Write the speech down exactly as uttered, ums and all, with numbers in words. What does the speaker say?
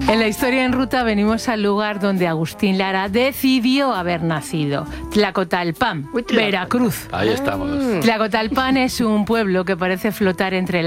En la historia en ruta venimos al lugar donde Agustín Lara decidió haber nacido, Tlacotalpan, Veracruz. Ahí estamos. Tlacotalpan es un pueblo que parece flotar entre